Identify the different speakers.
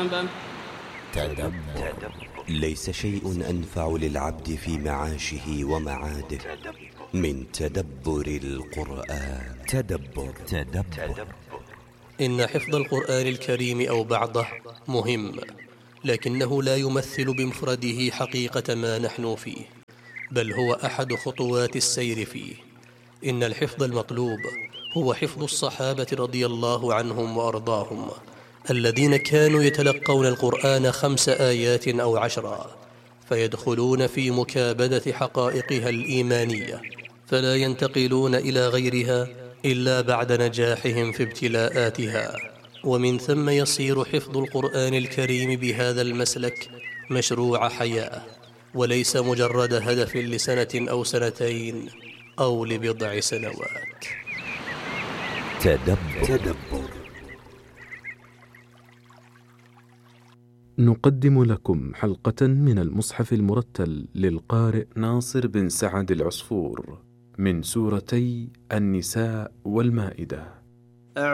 Speaker 1: الكتاب.
Speaker 2: تدبر. ليس شيء أنفع للعبد في معاشه ومعاده من تدبر القرآن. تدبر.
Speaker 3: إن حفظ القرآن الكريم أو بعضه مهم، لكنه لا يمثل بمفرده حقيقة ما نحن فيه، بل هو أحد خطوات السير فيه. إن الحفظ المطلوب هو حفظ الصحابة رضي الله عنهم وأرضاهم، الذين كانوا يتلقون القرآن 5 آيات أو 10، فيدخلون في مكابدة حقائقها الإيمانية، فلا ينتقلون إلى غيرها إلا بعد نجاحهم في ابتلاءاتها. ومن ثم يصير حفظ القرآن الكريم بهذا المسلك مشروع حياة، وليس مجرد هدف لسنة أو سنتين أو لبضع سنوات.
Speaker 2: تدبر.
Speaker 4: نقدم لكم حلقة من المصحف المرتل للقارئ ناصر بن سعد العصفور من سورتي النساء والمائدة.